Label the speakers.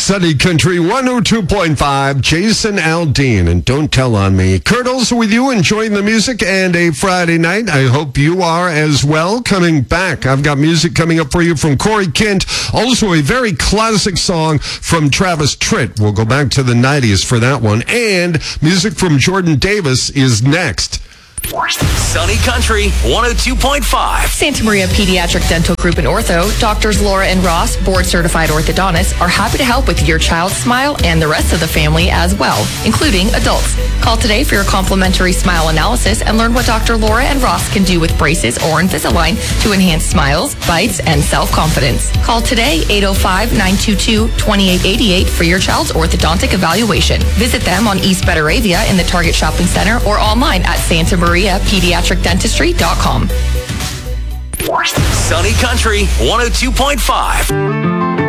Speaker 1: Sunny Country 102.5, Jason Aldean, and Don't Tell on Me. Kurt also with you, enjoying the music and a Friday night. I hope you are as well. Coming back, I've got music coming up for you from Corey Kent. Also a very classic song from Travis Tritt. We'll go back to the 90s for that one. And music from Jordan Davis is next.
Speaker 2: Sunny Country 102.5.
Speaker 3: Santa Maria Pediatric Dental Group and Ortho, Doctors Laura and Ross, board-certified orthodontists, are happy to help with your child's smile and the rest of the family as well, including adults. Call today for your complimentary smile analysis and learn what Dr. Laura and Ross can do with braces or Invisalign to enhance smiles, bites, and self-confidence. Call today, 805-922-2888 for your child's orthodontic evaluation. Visit them on East Betaravia in the Target Shopping Center or online at SantaMariaPediatricDentistry.com.
Speaker 2: Sunny Country 102.5.